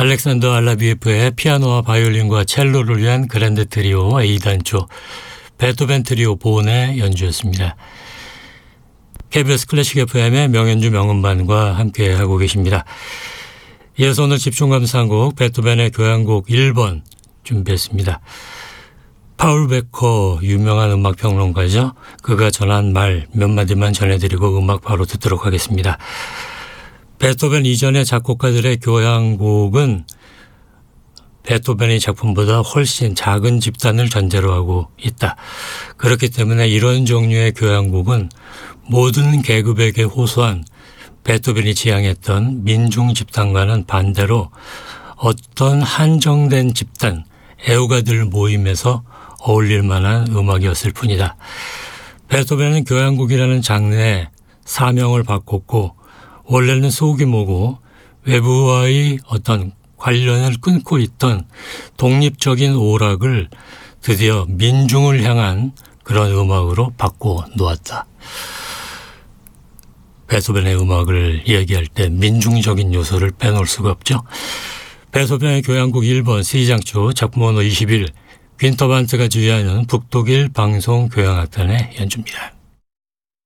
알렉산더 알라비에프의 피아노와 바이올린과 첼로를 위한 그랜드 트리오 A단조 베토벤 트리오 본의 연주였습니다. KBS 클래식 FM의 명연주 명음반과 함께하고 계십니다. 이어서 오늘 집중 감상곡 베토벤의 교향곡 1번 준비했습니다. 파울 베커 유명한 음악평론가죠. 그가 전한 말 몇 마디만 전해드리고 음악 바로 듣도록 하겠습니다. 베토벤 이전의 작곡가들의 교향곡은 베토벤의 작품보다 훨씬 작은 집단을 전제로 하고 있다. 그렇기 때문에 이런 종류의 교향곡은 모든 계급에게 호소한 베토벤이 지향했던 민중 집단과는 반대로 어떤 한정된 집단, 애호가들 모임에서 어울릴 만한 음악이었을 뿐이다. 베토벤은 교향곡이라는 장르에 사명을 바꿨고 원래는 소규모고 외부와의 어떤 관련을 끊고 있던 독립적인 오락을 드디어 민중을 향한 그런 음악으로 바꿔 놓았다. 베토벤의 음악을 얘기할 때 민중적인 요소를 빼놓을 수가 없죠. 베토벤의 교향곡 1번 C장조 작품 번호 21 퀸터반트가 지휘하는 북독일 방송교향악단의 연주입니다.